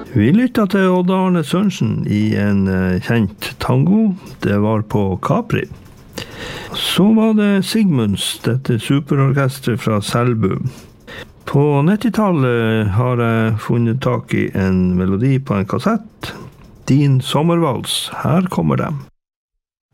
Vi lyttet til Odd Arne Sørensen i en kjent tango. Det var på Capri. Så var det Sigmunds, dette superorkestret fra Selbu. På 90-tallet har jeg funnet tak i en melodi på en kassett. Din sommervals, her kommer den.